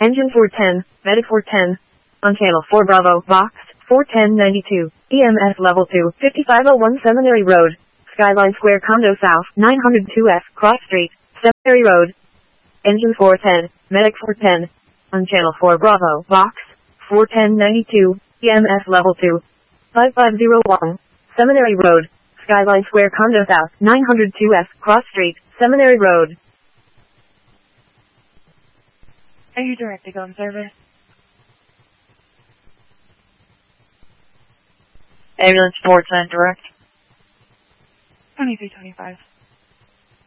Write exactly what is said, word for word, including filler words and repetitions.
Engine four ten, Medic four ten. On channel four Bravo, Vox, four ten ninety-two. E M S level two, fifty-five oh one Seminary Road. Skyline Square Condo South, nine oh two F, Cross Street, Seminary Road. Engine four ten, Medic four ten. On channel four Bravo, Vox, four ten ninety-two. E M S level two, five five oh one. Seminary Road. Skyline Square Condo South, nine oh two F, Cross Street, Seminary Road. Are you direct to go on service? Ambulance four ten direct. twenty-three twenty-five.